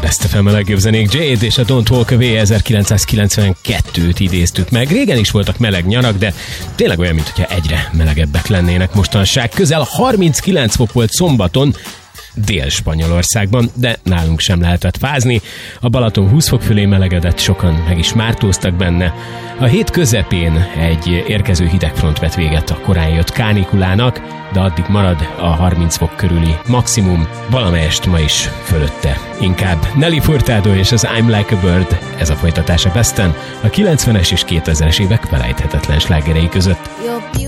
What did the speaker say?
Best FM a legjobb zenék. Jade és a Don't Walk Away 1992-t idéztük meg. Régen is voltak meleg nyarak, de tényleg olyan, mintha egyre melegebbek lennének mostanság. Közel 39 fok volt szombaton Dél-Spanyolországban, de nálunk sem lehetett fázni. A Balaton 20 fok fölé melegedett, sokan meg is mártóztak benne. A hét közepén egy érkező hidegfront vett véget a korán jött kánikulának, de addig marad a 30 fok körüli maximum, valamelyest ma is fölötte. Inkább Nelly Furtado és az I'm Like a Bird, ez a folytatás a Besten, a 90-es és 2000-es évek felejthetetlen slágerei között.